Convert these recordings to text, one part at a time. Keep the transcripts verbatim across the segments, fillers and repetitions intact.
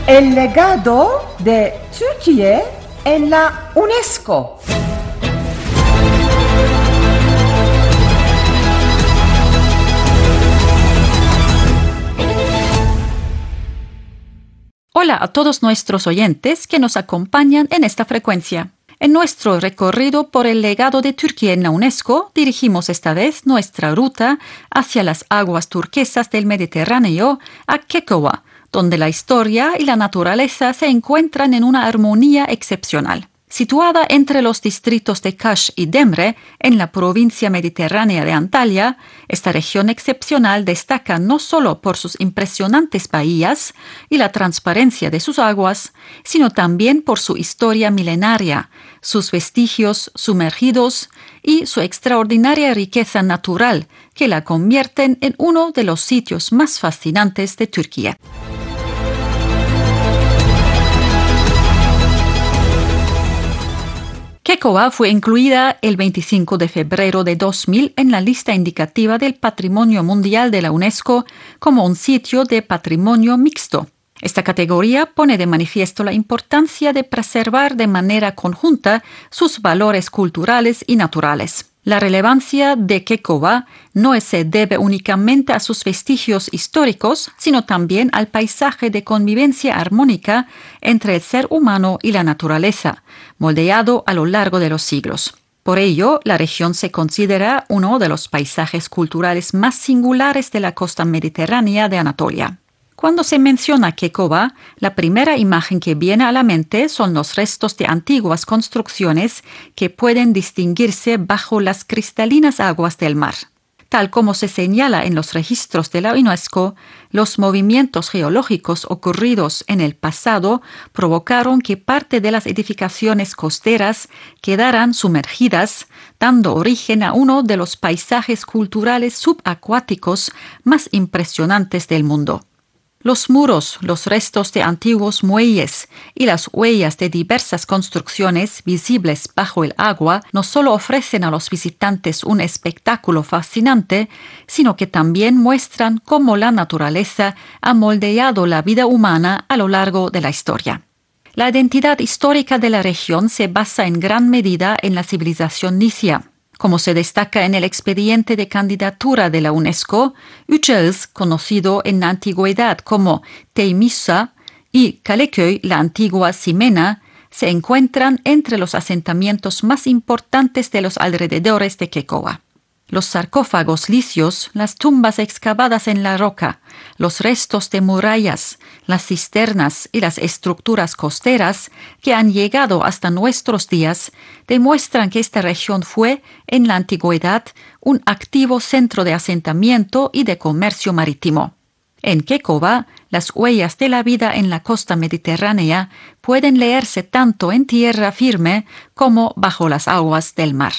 El legado de Turquía en la UNESCO. Hola a todos nuestros oyentes que nos acompañan en esta frecuencia. En nuestro recorrido por el legado de Turquía en la UNESCO, dirigimos esta vez nuestra ruta hacia las aguas turquesas del Mediterráneo, a Kekova, donde la historia y la naturaleza se encuentran en una armonía excepcional. Situada entre los distritos de Kaş y Demre, en la provincia mediterránea de Antalya, esta región excepcional destaca no solo por sus impresionantes bahías y la transparencia de sus aguas, sino también por su historia milenaria, sus vestigios sumergidos y su extraordinaria riqueza natural, que la convierten en uno de los sitios más fascinantes de Turquía. Kekova fue incluida el veinticinco de febrero de dos mil en la lista indicativa del Patrimonio Mundial de la UNESCO como un sitio de patrimonio mixto. Esta categoría pone de manifiesto la importancia de preservar de manera conjunta sus valores culturales y naturales. La relevancia de Kekova no se debe únicamente a sus vestigios históricos, sino también al paisaje de convivencia armónica entre el ser humano y la naturaleza, moldeado a lo largo de los siglos. Por ello, la región se considera uno de los paisajes culturales más singulares de la costa mediterránea de Anatolia. Cuando se menciona Kekova, la primera imagen que viene a la mente son los restos de antiguas construcciones que pueden distinguirse bajo las cristalinas aguas del mar. Tal como se señala en los registros de la UNESCO, los movimientos geológicos ocurridos en el pasado provocaron que parte de las edificaciones costeras quedaran sumergidas, dando origen a uno de los paisajes culturales subacuáticos más impresionantes del mundo. Los muros, los restos de antiguos muelles y las huellas de diversas construcciones visibles bajo el agua no solo ofrecen a los visitantes un espectáculo fascinante, sino que también muestran cómo la naturaleza ha moldeado la vida humana a lo largo de la historia. La identidad histórica de la región se basa en gran medida en la civilización Nicea. Como se destaca en el expediente de candidatura de la UNESCO, Üçağız, conocido en la antigüedad como Teymisa, y Kaleköy, la antigua Simena, se encuentran entre los asentamientos más importantes de los alrededores de Kekova. Los sarcófagos licios, las tumbas excavadas en la roca, los restos de murallas, las cisternas y las estructuras costeras que han llegado hasta nuestros días demuestran que esta región fue, en la antigüedad, un activo centro de asentamiento y de comercio marítimo. En Kekova, las huellas de la vida en la costa mediterránea pueden leerse tanto en tierra firme como bajo las aguas del mar.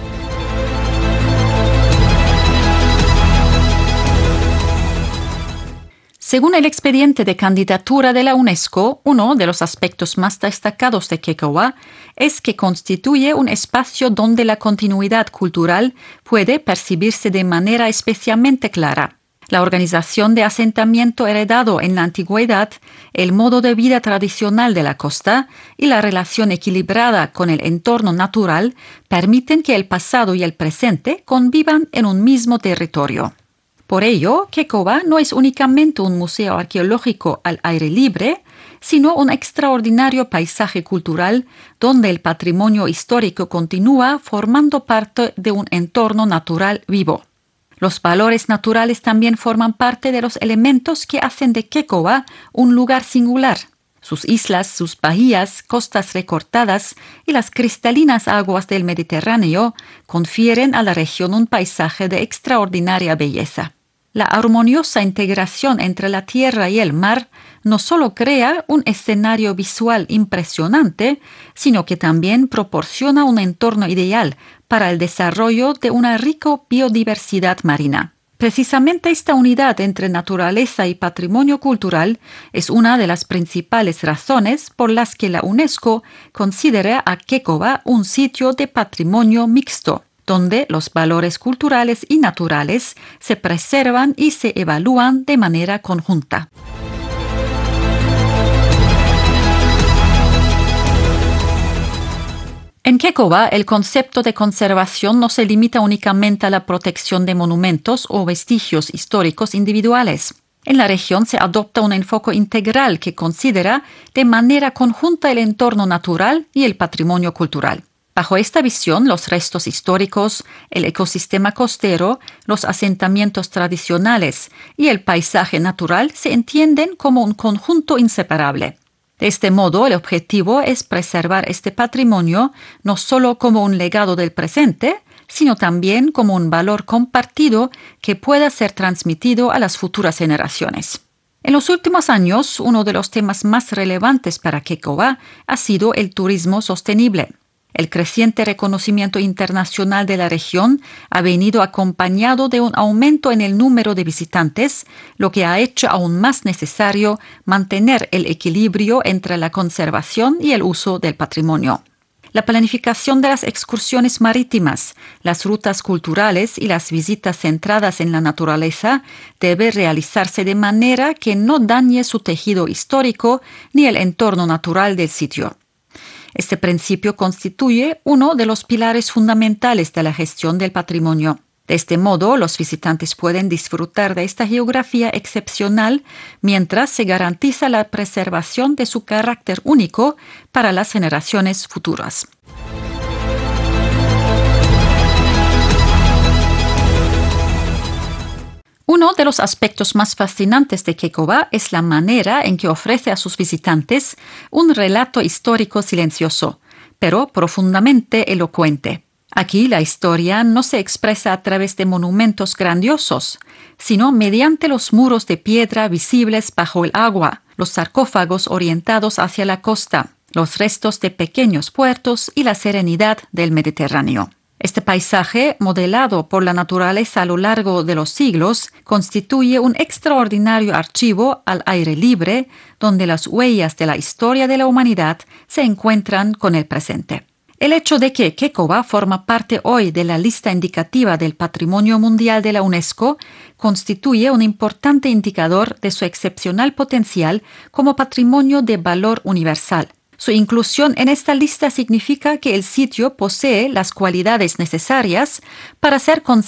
Según el expediente de candidatura de la UNESCO, uno de los aspectos más destacados de Kekova es que constituye un espacio donde la continuidad cultural puede percibirse de manera especialmente clara. La organización de asentamiento heredado en la antigüedad, el modo de vida tradicional de la costa y la relación equilibrada con el entorno natural permiten que el pasado y el presente convivan en un mismo territorio. Por ello, Kekova no es únicamente un museo arqueológico al aire libre, sino un extraordinario paisaje cultural donde el patrimonio histórico continúa formando parte de un entorno natural vivo. Los valores naturales también forman parte de los elementos que hacen de Kekova un lugar singular. Sus islas, sus bahías, costas recortadas y las cristalinas aguas del Mediterráneo confieren a la región un paisaje de extraordinaria belleza. La armoniosa integración entre la tierra y el mar no solo crea un escenario visual impresionante, sino que también proporciona un entorno ideal para el desarrollo de una rica biodiversidad marina. Precisamente esta unidad entre naturaleza y patrimonio cultural es una de las principales razones por las que la UNESCO considera a Kekova un sitio de patrimonio mixto, donde los valores culturales y naturales se preservan y se evalúan de manera conjunta. Quecoba, el concepto de conservación no se limita únicamente a la protección de monumentos o vestigios históricos individuales. En la región se adopta un enfoque integral que considera de manera conjunta el entorno natural y el patrimonio cultural. Bajo esta visión, los restos históricos, el ecosistema costero, los asentamientos tradicionales y el paisaje natural se entienden como un conjunto inseparable. De este modo, el objetivo es preservar este patrimonio no solo como un legado del presente, sino también como un valor compartido que pueda ser transmitido a las futuras generaciones. En los últimos años, uno de los temas más relevantes para Quecoba ha sido el turismo sostenible. El creciente reconocimiento internacional de la región ha venido acompañado de un aumento en el número de visitantes, lo que ha hecho aún más necesario mantener el equilibrio entre la conservación y el uso del patrimonio. La planificación de las excursiones marítimas, las rutas culturales y las visitas centradas en la naturaleza debe realizarse de manera que no dañe su tejido histórico ni el entorno natural del sitio. Este principio constituye uno de los pilares fundamentales de la gestión del patrimonio. De este modo, los visitantes pueden disfrutar de esta geografía excepcional mientras se garantiza la preservación de su carácter único para las generaciones futuras. Uno de los aspectos más fascinantes de Quecoba es la manera en que ofrece a sus visitantes un relato histórico silencioso, pero profundamente elocuente. Aquí la historia no se expresa a través de monumentos grandiosos, sino mediante los muros de piedra visibles bajo el agua, los sarcófagos orientados hacia la costa, los restos de pequeños puertos y la serenidad del Mediterráneo. Este paisaje, modelado por la naturaleza a lo largo de los siglos, constituye un extraordinario archivo al aire libre, donde las huellas de la historia de la humanidad se encuentran con el presente. El hecho de que Quecoba forma parte hoy de la lista indicativa del Patrimonio Mundial de la UNESCO constituye un importante indicador de su excepcional potencial como patrimonio de valor universal. Su inclusión en esta lista significa que el sitio posee las cualidades necesarias para ser considerado